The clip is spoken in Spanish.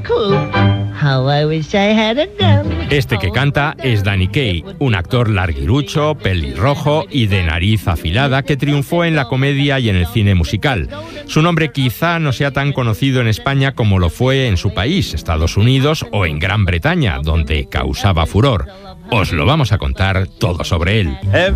Este que canta es Danny Kaye, un actor larguirucho, pelirrojo y de nariz afilada que triunfó en la comedia y en el cine musical. Su nombre quizá no sea tan conocido en España como lo fue en su país, Estados Unidos o en Gran Bretaña, donde causaba furor. Os lo vamos a contar todo sobre él.